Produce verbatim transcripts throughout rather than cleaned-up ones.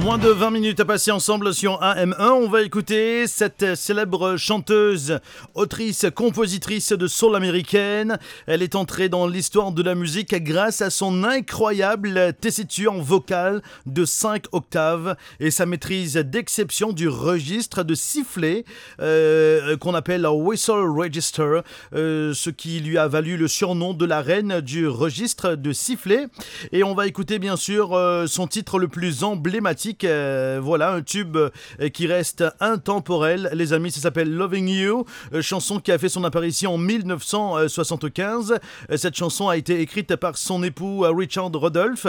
Moins de vingt minutes à passer ensemble sur A M un. On va écouter cette célèbre chanteuse, autrice, compositrice de soul américaine. Elle est entrée dans l'histoire de la musique grâce à son incroyable tessiture vocale de cinq octaves et sa maîtrise d'exception du registre de sifflet euh, qu'on appelle whistle register, euh, ce qui lui a valu le surnom de la reine du registre de sifflet. Et on va écouter bien sûr euh, son titre le plus emblématique. Euh, voilà, un tube euh, qui reste intemporel, les amis, ça s'appelle Loving You, euh, chanson qui a fait son apparition en dix-neuf cent soixante-quinze. Euh, cette chanson a été écrite par son époux euh, Richard Rodolph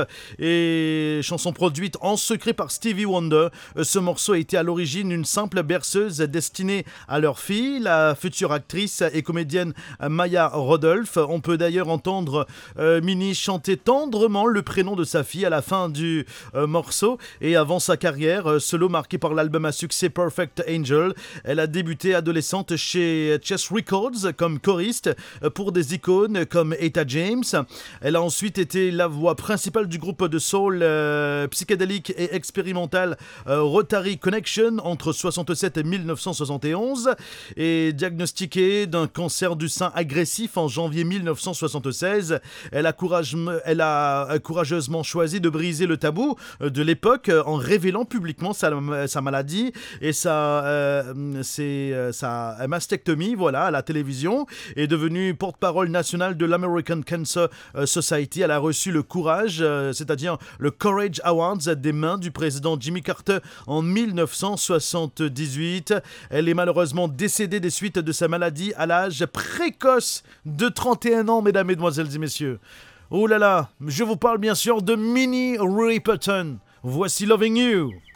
et chanson produite en secret par Stevie Wonder. Euh, ce morceau a été à l'origine une simple berceuse destinée à leur fille, la future actrice et comédienne Maya Rodolph. On peut d'ailleurs entendre euh, Minnie chanter tendrement le prénom de sa fille à la fin du euh, morceau. Et avant sa carrière euh, solo marquée par l'album à succès Perfect Angel, elle a débuté adolescente chez Chess Records comme choriste euh, pour des icônes comme Etta James. Elle a ensuite été la voix principale du groupe de soul euh, psychédélique et expérimental euh, Rotary Connection entre soixante-sept et dix-neuf cent soixante et onze et diagnostiquée d'un cancer du sein agressif en janvier dix-neuf cent soixante-seize. Elle a, courage, elle a courageusement choisi de briser le tabou de l'époque en révélant publiquement sa, sa maladie et sa, euh, ses, euh, sa mastectomie, voilà, à la télévision. Est devenue porte-parole nationale de l'American Cancer Society. Elle a reçu le Courage, euh, c'est-à-dire le Courage Awards des mains du président Jimmy Carter en dix-neuf cent soixante-dix-huit. Elle est malheureusement décédée des suites de sa maladie à l'âge précoce de trente et un ans, mesdames, mesdemoiselles et messieurs. Oh là là, je vous parle bien sûr de Minnie Riperton. Voici Loving You.